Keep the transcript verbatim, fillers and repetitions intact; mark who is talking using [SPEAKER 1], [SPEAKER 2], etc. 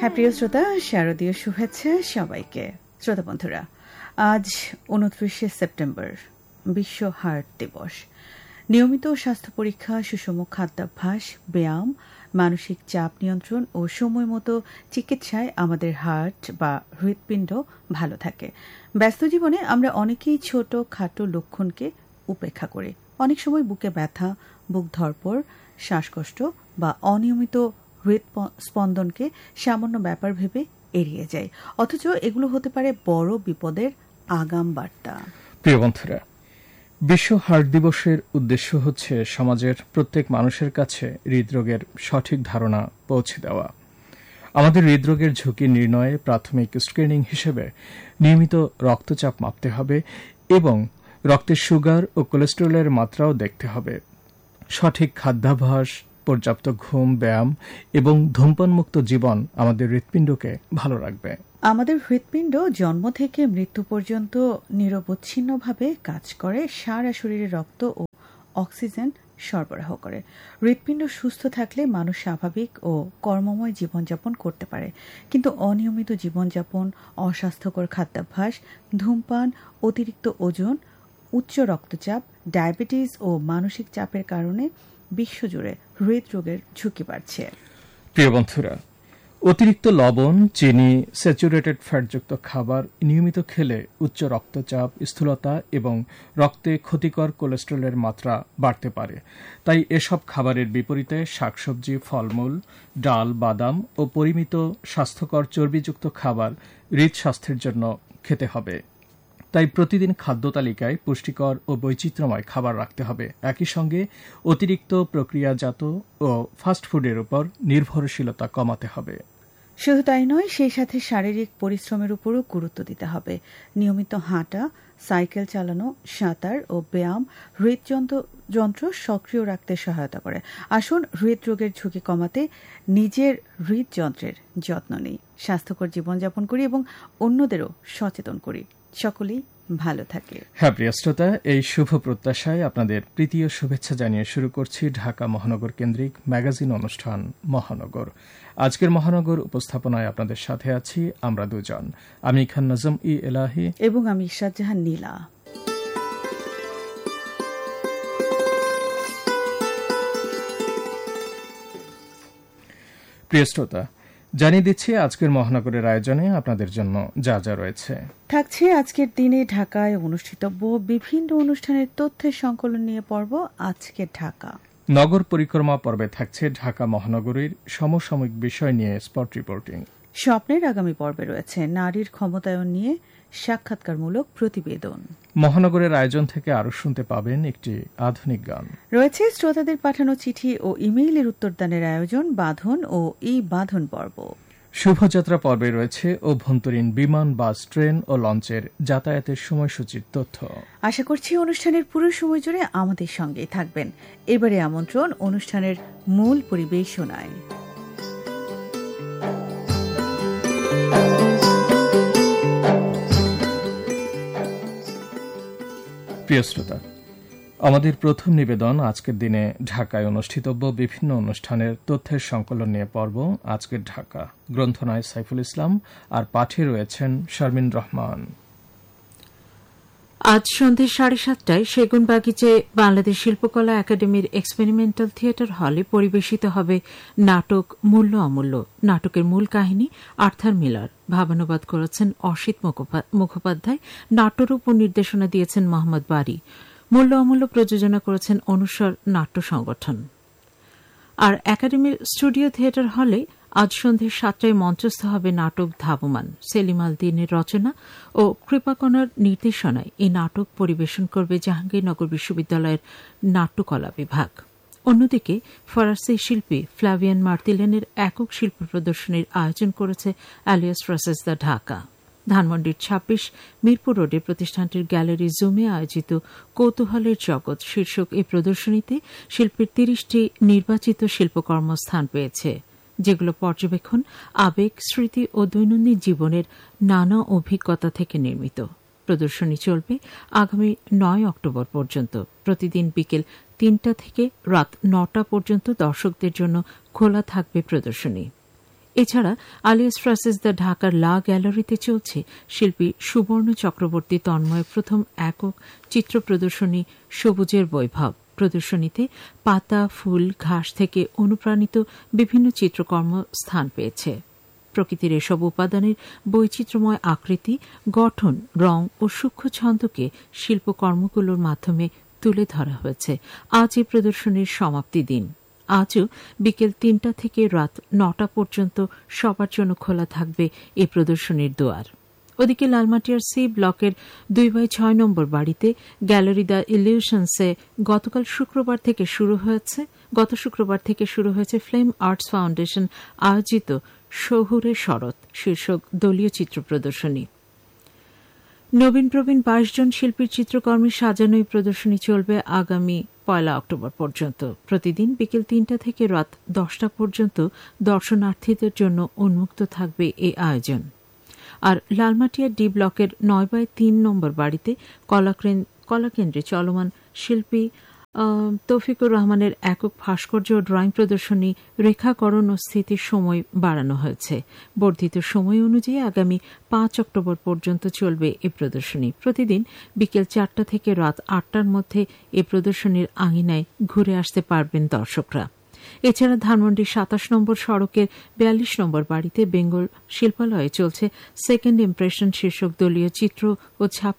[SPEAKER 1] হ্যাঁ প্রিয় শ্রোতা, শারদীয় শুভেচ্ছা সবাইকে। শ্রোতা বন্ধুরা, আজ উনত্রিশে সেপ্টেম্বর, বিশ্ব হার্ট দিবস। নিয়মিত স্বাস্থ্য পরীক্ষা, সুষম খাদ্যাভ্যাস, ব্যায়াম, মানসিক চাপ নিয়ন্ত্রণ ও সময় মতো চিকিৎসায় আমাদের হার্ট বা হৃৎপিণ্ড ভালো থাকে। ব্যস্ত জীবনে আমরা অনেকেই ছোট খাটো লক্ষণকে উপেক্ষা করি। অনেক সময় বুকে ব্যথা, বুক ধড়ফড়, শ্বাসকষ্ট বা অনিয়মিত হৃৎস্পন্দনকে সামান্য ব্যাপার ভেবে এড়িয়ে যায়, অথচ এগুলো হতে পারে বড় বিপদের আগাম বার্তা।
[SPEAKER 2] প্রিয় বন্ধুরা, বিশ্ব হার্ট দিবসের উদ্দেশ্য হচ্ছে সমাজের প্রত্যেক মানুষের কাছে হৃদরোগের সঠিক ধারণা পৌঁছে দেওয়া। আমাদের হৃদরোগের ঝুঁকি নির্ণয়ে প্রাথমিক স্ক্রিনিং হিসেবে নিয়মিত রক্তচাপ মাপতে হবে এবং রক্তের সুগার ও কোলেস্টেরলের মাত্রাও দেখতে হবে। সঠিক খাদ্যাভ্যাস, পর্যাপ্ত ঘুম, ব্যায়াম এবং ধূমপানমুক্ত জীবন আমাদের হৃৎপিণ্ডকে ভালো রাখবে।
[SPEAKER 1] আমাদের হৃৎপিণ্ড জন্ম থেকে মৃত্যু পর্যন্ত নিরবচ্ছিন্নভাবে কাজ করে, সারা শরীরে রক্ত ও অক্সিজেন সরবরাহ করে। হৃৎপিণ্ড সুস্থ থাকলে মানুষ স্বাভাবিক ও কর্মময় জীবনযাপন করতে পারে, কিন্তু অনিয়মিত জীবনযাপন, অস্বাস্থ্যকর খাদ্যাভ্যাস, ধূমপান, অতিরিক্ত ওজন, উচ্চ রক্তচাপ, ডায়াবেটিস ও মানসিক চাপের কারণে বিশ্বজুড়ে হৃদরোগের ঝুঁকি বাড়ছে।
[SPEAKER 2] প্রিয় বন্ধুরা, অতিরিক্ত লবণ, চিনি, স্যাচুরেটেড ফ্যাটযুক্ত খাবার নিয়মিত খেলে উচ্চ রক্তচাপ, স্থূলতা এবং রক্তে ক্ষতিকর কোলেস্টেরলের মাত্রা বাড়তে পারে। তাই এসব খাবারের বিপরীতে শাকসবজি, ফলমূল, ডাল, বাদাম ও পরিমিত স্বাস্থ্যকর চর্বিযুক্ত খাবার হৃদস্বাস্থ্যের জন্য খেতে হবে। তাই প্রতিদিন খাদ্য তালিকায় পুষ্টিকর ও বৈচিত্র্যময় খাবার রাখতে হবে। একই সঙ্গে অতিরিক্ত প্রক্রিয়াজাত ও ফাস্টফুডের উপর নির্ভরশীলতা কমাতে হবে।
[SPEAKER 1] শুধু তাই নয়, সেই সাথে শারীরিক পরিশ্রমের উপরও গুরুত্ব দিতে হবে। নিয়মিত হাঁটা, সাইকেল চালানো, সাঁতার ও ব্যায়াম হৃদযন্ত্র সক্রিয় রাখতে সহায়তা করে। আসুন হৃদরোগের ঝুঁকি কমাতে নিজের হৃদযন্ত্রের যত্ন নিই, স্বাস্থ্যকর জীবনযাপন করি এবং অন্যদেরও সচেতন করি। সকলেই ভালো থাকে।
[SPEAKER 2] হ্যাঁ প্রিয় শ্রোতা, এই শুভ প্রত্যাশায় আপনাদের প্রীতীয় শুভেচ্ছা জানিয়ে শুরু করছি ঢাকা মহানগর কেন্দ্রিক ম্যাগাজিন অনুষ্ঠান মহানগর। আজকের মহানগর উপস্থাপনায় আপনাদের সাথে আছি আমরা দুজন, আমি খান নজম ই এলাহি
[SPEAKER 1] এবং আমি ইশরাত নীলা।
[SPEAKER 2] প্রিয় শ্রোতা, জানিয়ে দিচ্ছি আজকের মহানগরের আয়োজনে আপনাদের জন্য যা যা রয়েছে।
[SPEAKER 1] থাকছে আজকের দিনে ঢাকায় অনুষ্ঠিতব্য বিভিন্ন অনুষ্ঠানের তথ্যের সংকলন নিয়ে পর্ব আজকের ঢাকা।
[SPEAKER 2] নগর পরিক্রমা পর্বে থাকছে ঢাকা মহানগরীর সমসাময়িক বিষয় নিয়ে স্পট রিপোর্টিং।
[SPEAKER 1] স্বপ্নের আগামী পর্বে রয়েছে নারীর ক্ষমতায়ন নিয়ে সাক্ষাৎকারমূলক প্রতিবেদন।
[SPEAKER 2] মহানগরের আয়োজন থেকে আরো শুনতে পাবেন একটি আধুনিক গান।
[SPEAKER 1] রয়েছে শ্রোতাদের পাঠানো চিঠি ও ইমেইলের উত্তরদানের আয়োজন, বাঁধন ও ই বাঁধন পর্ব।
[SPEAKER 2] শুভযাত্রা পর্বে রয়েছে অভ্যন্তরীণ বিমান, বাস, ট্রেন ও লঞ্চের যাতায়াতের সময়সূচির তথ্য।
[SPEAKER 1] আশা করছি অনুষ্ঠানের পুরো সময় জুড়ে আমাদের সঙ্গেই থাকবেন। এবারে আমন্ত্রণ অনুষ্ঠানের মূল পরিবেশনায়।
[SPEAKER 2] প্রিয় শ্রোতা, আমাদের প্রথম নিবেদন আজকের দিনে ঢাকায় অনুষ্ঠিতব্য বিভিন্ন অনুষ্ঠানের তথ্যের সংকলন নিয়ে পর্ব আজকের ঢাকা। গ্রন্থনায় সাইফুল ইসলাম আর পাঠে রয়েছেন শারমিন রহমান।
[SPEAKER 3] আজ সন্ধ্যে সাড়ে সাতটায় সেগুনবাগিচে বাংলাদেশ শিল্পকলা একাডেমির এক্সপেরিমেন্টাল থিয়েটার হলে পরিবেশিত হবে নাটক মূল্য অমূল্য। নাটকের মূল কাহিনী আর্থার মিলার, ভাবানুবাদ করেছেন অসিত মুখোপাধ্যায়, নাট্যরূপ ও নির্দেশনা দিয়েছেন মোহাম্মদ বারী। মূল্য অমূল্য প্রযোজনা করেছেন অনুস্বর নাট্য সংগঠন। আর একাডেমির স্টুডিও থিয়েটার হলে আজ সন্ধ্যে সাতটায় মঞ্চস্থ হবে নাটক ধাবমান। সেলিম আল দ্বীনের রচনা ও কৃপাকণার নির্দেশনায় এই নাটক পরিবেশন করবে জাহাঙ্গীরনগর বিশ্ববিদ্যালয়ের নাট্যকলা বিভাগ। অন্যদিকে ফরাসি শিল্পী ফ্লাভিয়ান মার্তিলেনের একক শিল্প প্রদর্শনীর আয়োজন করেছে অ্যালিয়াস ফ্রাসেস দ্য ঢাকা। ধানমন্ডির ছাব্বিশ মিরপুর রোডে প্রতিষ্ঠানটির গ্যালারি জুমে আয়োজিত কৌতূহলের জগৎ শীর্ষক এই প্রদর্শনীতে শিল্পীর তিরিশটি নির্বাচিত শিল্পকর্ম স্থান পেয়েছে, যেগুলো পর্যবেক্ষণ, আবেগ, স্মৃতি ও দৈনন্দিন জীবনের নানা অভিজ্ঞতা থেকে নির্মিত। প্রদর্শনী চলবে আগামী নয় অক্টোবর পর্যন্ত। প্রতিদিন বিকেল তিনটা থেকে রাত নটা পর্যন্ত দর্শকদের জন্য খোলা থাকবে প্রদর্শনী। এছাড়া আলিয়াস ফ্রান্সিস দ্য ঢাকার লা গ্যালারিতে চলছে শিল্পী সুবর্ণ চক্রবর্তী তন্ময়ের প্রথম একক চিত্র প্রদর্শনী সবুজের বৈভব। প্রদর্শনীতে পাতা, ফুল, ঘাস থেকে অনুপ্রাণিত বিভিন্ন চিত্রকর্ম স্থান পেয়েছে। প্রকৃতির এসব উপাদানের বৈচিত্র্যময় আকৃতি, গঠন, রং ও সূক্ষ্ম ছন্দকে শিল্পকর্মগুলোর মাধ্যমে তুলে ধরা হয়েছে। আজ এই প্রদর্শনীর সমাপ্তি দিন। আজও বিকেল তিনটা থেকে রাত নটা পর্যন্ত সবার জন্য খোলা থাকবে এই প্রদর্শনীর দুয়ার। ওদিকে লালমাটিয়ার সি ব্লকের দুই বাই ছয় নম্বর বাড়িতে গ্যালারি দ্য ইলিউশনসে গতকাল শুক্রবার থেকে শুরু হয়েছে গত শুক্রবার থেকে শুরু হয়েছে ফ্লেম আর্টস ফাউন্ডেশন আয়োজিত শহুরে শরৎ শীর্ষক দলীয় চিত্র প্রদর্শনী। নবীন প্রবীণ বাইশ জন শিল্পীর চিত্রকর্মে সাজানো এই প্রদর্শনী চলবে আগামী পয়লা অক্টোবর পর্যন্ত। প্রতিদিন বিকেল তিনটা থেকে রাত দশটা পর্যন্ত দর্শনার্থীদের জন্য উন্মুক্ত থাকবে এই আয়োজন। আর লালমাটিয়া ডি ব্লকের নয় বাই তিন নম্বর বাড়িতে কলাকেন্দ্রে চলমান শিল্পী তৌফিকুর রহমানের একক ভাস্কর্য ও ড্রয়িং প্রদর্শনী রেখাকরণ ও স্থিতির সময় বাড়ানো হয়েছে। বর্ধিত সময় অনুযায়ী আগামী পাঁচ অক্টোবর পর্যন্ত চলবে এই প্রদর্শনী। প্রতিদিন বিকেল চারটা থেকে রাত আটটার মধ্যে এই প্রদর্শনীর আঙিনায় ঘুরে আসতে পারবেন দর্শকরা। এছাড়া ধানমন্ডির সাতাশ নম্বর সড়কের বিয়াল্লিশ নম্বর বাড়িতে বেঙ্গল শিল্পালয়ে চলছে সেকেন্ড ইম্প্রেশন শীর্ষক দলীয় চিত্র ও ছাপ